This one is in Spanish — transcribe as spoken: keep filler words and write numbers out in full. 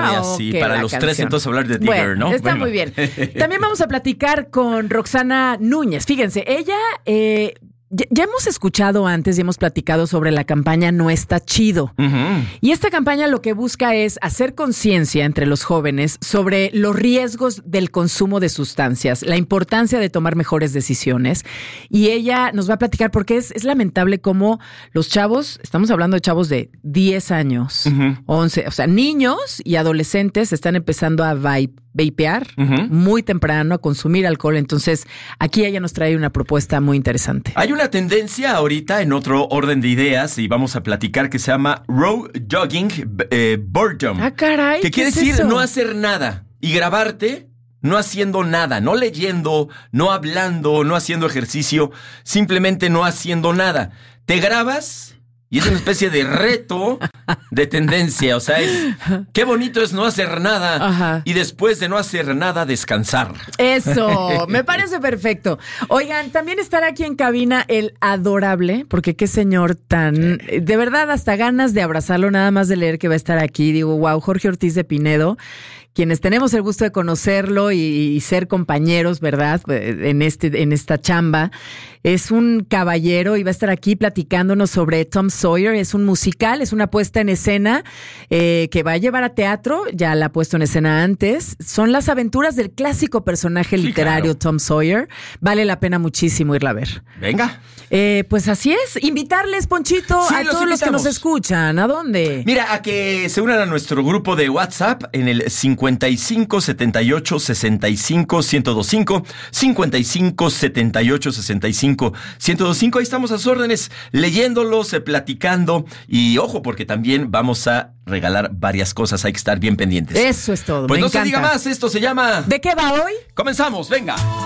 Ah, sí, para los canción. tres entonces hablar de Digger, bueno, ¿no? Está bueno. muy bien. También vamos a platicar con Roxana Núñez. Fíjense, ella... Eh, Ya, ya hemos escuchado antes y hemos platicado sobre la campaña No Está Chido. Uh-huh. Y esta campaña lo que busca es hacer conciencia entre los jóvenes sobre los riesgos del consumo de sustancias, la importancia de tomar mejores decisiones. Y ella nos va a platicar porque es, es lamentable cómo los chavos, estamos hablando de chavos de diez años, uh-huh. once, o sea, niños y adolescentes están empezando a vape. vapear uh-huh. muy temprano, a consumir alcohol. Entonces, aquí ella nos trae una propuesta muy interesante. Hay una tendencia ahorita en otro orden de ideas y vamos a platicar que se llama Road Jogging eh, Boredom. Ah, caray. Que quiere es decir eso? no hacer nada y grabarte no haciendo nada, no leyendo, no hablando, no haciendo ejercicio, simplemente no haciendo nada. Te grabas... Y es una especie de reto de tendencia, o sea, es qué bonito es no hacer nada. Ajá. Y después de no hacer nada, descansar. Eso, me parece perfecto. Oigan, también estará aquí en cabina el adorable, porque qué señor tan... De verdad, hasta ganas de abrazarlo, nada más de leer que va a estar aquí. Digo, wow, Jorge Ortiz de Pinedo, quienes tenemos el gusto de conocerlo y, y ser compañeros, ¿verdad? En, este, en esta chamba. Es un caballero y va a estar aquí platicándonos sobre Tom Sawyer. Es un musical, es una puesta en escena eh, que va a llevar a teatro. Ya la ha puesto en escena antes. Son las aventuras del clásico personaje sí, literario claro. Tom Sawyer. Vale la pena muchísimo irla a ver. Venga. Eh, pues así es. Invitarles, Ponchito, sí, a los todos invitamos. Los que nos escuchan. ¿A dónde? Mira, a que se unan a nuestro grupo de WhatsApp en el cincuenta y cinco, setenta y ocho, sesenta y cinco, ciento veinticinco, cincuenta y cinco, setenta y ocho, sesenta y cinco, ciento veinticinco. Ahí estamos a sus órdenes, leyéndolos, eh, platicando. Y ojo, porque también vamos a regalar varias cosas. Hay que estar bien pendientes. Eso es todo. Pues me no encanta. Se diga más. Esto se llama... ¿De qué va hoy? Comenzamos, venga.